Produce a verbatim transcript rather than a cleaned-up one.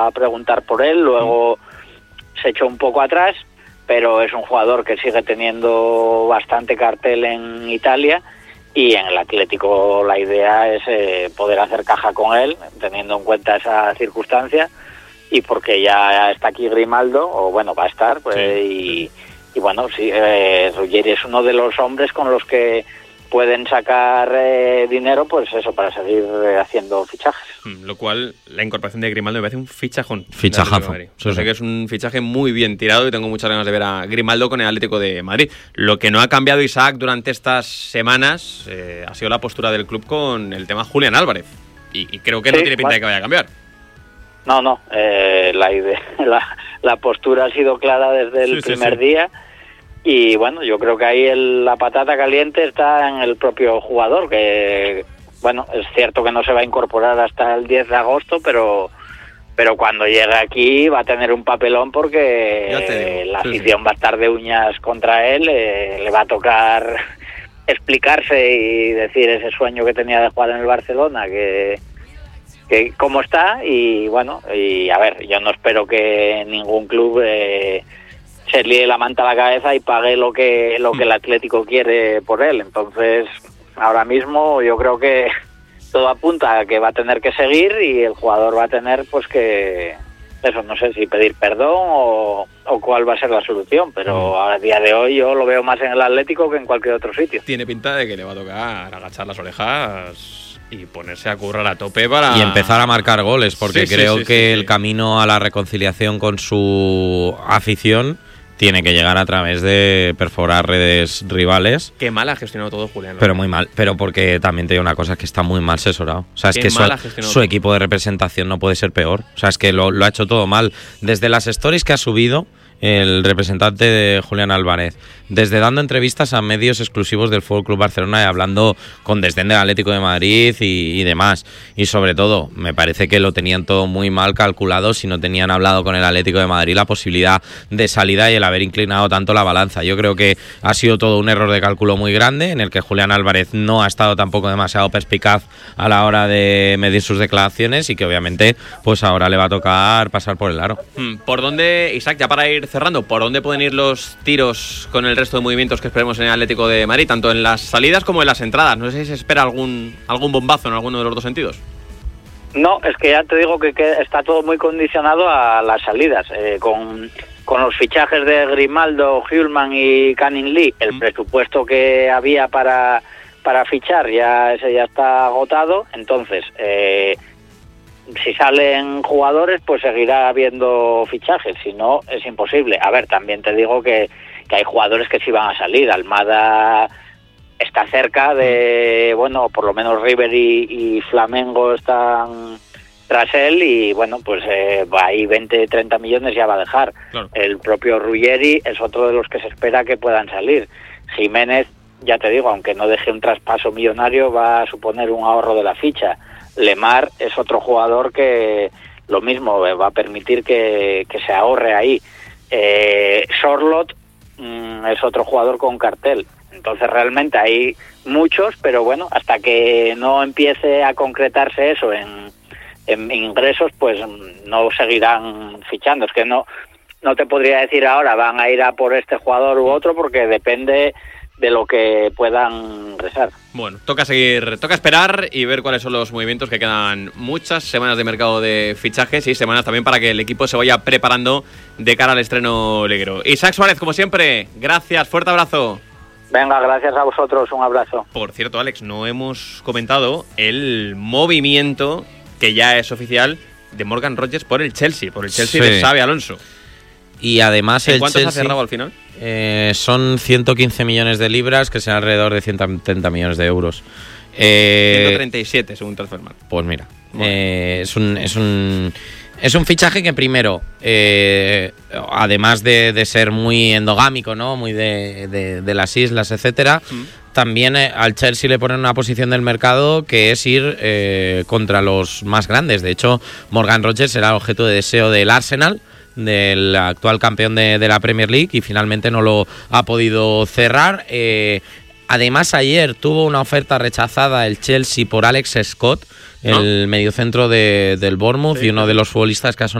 a preguntar por él, luego mm. se echó un poco atrás, pero es un jugador que sigue teniendo bastante cartel en Italia, y en el Atlético la idea es eh, poder hacer caja con él, teniendo en cuenta esa circunstancia, y porque ya está aquí Grimaldo, o bueno, va a estar, pues, sí, y, sí. y bueno, sí, eh, Ruggeri es uno de los hombres con los que pueden sacar eh, dinero, pues eso, para seguir eh, haciendo fichajes. Lo cual, la incorporación de Grimaldo me parece un fichajón. Fichajazo. Sí, o sea que es un fichaje muy bien tirado y tengo muchas ganas de ver a Grimaldo con el Atlético de Madrid. Lo que no ha cambiado, Isaac, durante estas semanas eh, ha sido la postura del club con el tema Julián Álvarez. Y, y creo que sí, no tiene pinta bueno. de que vaya a cambiar. No, no. Eh, la, idea, la, la postura ha sido clara desde el sí, primer sí, sí. día. Y bueno, yo creo que ahí el, la patata caliente está en el propio jugador, que bueno, es cierto que no se va a incorporar hasta el diez de agosto, pero pero cuando llegue aquí va a tener un papelón porque la afición sí, sí. va a estar de uñas contra él, eh, le va a tocar explicarse y decir ese sueño que tenía de jugar en el Barcelona, que, que cómo está, y bueno, y a ver, yo no espero que ningún club... Eh, se líe la manta a la cabeza y pague lo que lo que el Atlético quiere por él. Entonces, ahora mismo yo creo que todo apunta a que va a tener que seguir y el jugador va a tener pues que, eso, no sé si pedir perdón o, o cuál va a ser la solución, pero a día de hoy yo lo veo más en el Atlético que en cualquier otro sitio. Tiene pinta de que le va a tocar agachar las orejas y ponerse a currar a tope para... Y empezar a marcar goles, porque sí, creo sí, sí, que sí, el sí. camino a la reconciliación con su afición tiene que llegar a través de perforar redes rivales. Qué mal ha gestionado todo Julián. Pero muy mal, pero porque también te digo una cosa, es que está muy mal asesorado. O sea, es Qué que su, su equipo de representación no puede ser peor. O sea, es que lo, lo ha hecho todo mal. Desde las stories que ha subido el representante de Julián Álvarez, desde dando entrevistas a medios exclusivos del F C Barcelona y hablando con desdén del Atlético de Madrid y, y demás. Y sobre todo, me parece que lo tenían todo muy mal calculado si no tenían hablado con el Atlético de Madrid la posibilidad de salida y el haber inclinado tanto la balanza. Yo creo que ha sido todo un error de cálculo muy grande, en el que Julián Álvarez no ha estado tampoco demasiado perspicaz a la hora de medir sus declaraciones y que obviamente pues ahora le va a tocar pasar por el aro. ¿Por dónde, Isaac, ya para ir cerrando, por dónde pueden ir los tiros con el resto de movimientos que esperemos en el Atlético de Madrid, tanto en las salidas como en las entradas? No sé si se espera algún algún bombazo en alguno de los dos sentidos. No, es que ya te digo que, que está todo muy condicionado a las salidas. Eh, con, con los fichajes de Grimaldo, Hjulman y Canning Lee, el mm. presupuesto que había para, para fichar ya ese ya está agotado. Entonces, eh, si salen jugadores, pues seguirá habiendo fichajes, si no, es imposible. A ver, también te digo que, que hay jugadores que sí van a salir. Almada está cerca de, bueno, por lo menos River y, y Flamengo están tras él y, bueno, pues eh, ahí veinte, treinta millones ya va a dejar. Claro. El propio Ruggeri es otro de los que se espera que puedan salir. Jiménez, ya te digo, aunque no deje un traspaso millonario, va a suponer un ahorro de la ficha. Lemar es otro jugador que lo mismo va a permitir que, que se ahorre ahí. Eh, Sorloth mmm, es otro jugador con cartel. Entonces realmente hay muchos, pero bueno, hasta que no empiece a concretarse eso en, en ingresos, pues no seguirán fichando. Es que no, no te podría decir ahora van a ir a por este jugador u otro, porque depende de lo que puedan rezar. Bueno, toca seguir, toca esperar y ver cuáles son los movimientos, que quedan muchas semanas de mercado de fichajes y semanas también para que el equipo se vaya preparando de cara al estreno liguero. Isaac Suárez, como siempre, gracias, fuerte abrazo. Venga, gracias a vosotros, un abrazo. Por cierto, Alex, no hemos comentado el movimiento que ya es oficial de Morgan Rogers por el Chelsea, por el Chelsea sí. de Xabi Alonso. Y además ¿En el cuánto Chelsea, se ha cerrado al final? Eh, son ciento quince millones de libras, que serán alrededor de ciento treinta millones de euros. Eh, ciento treinta y siete según Transfermarkt. Pues mira, bueno. eh, es un es un es un fichaje que primero, eh, además de, de ser muy endogámico, ¿no? Muy de, de, de las islas, etcétera, mm. también eh, al Chelsea le ponen una posición del mercado que es ir eh, contra los más grandes. De hecho, Morgan Rogers será objeto de deseo del Arsenal, del actual campeón de, de la Premier League, y finalmente no lo ha podido cerrar. Eh, además, ayer tuvo una oferta rechazada el Chelsea por Alex Scott, ¿no? El mediocentro de, del Bournemouth, sí, y uno de los futbolistas que ha sonado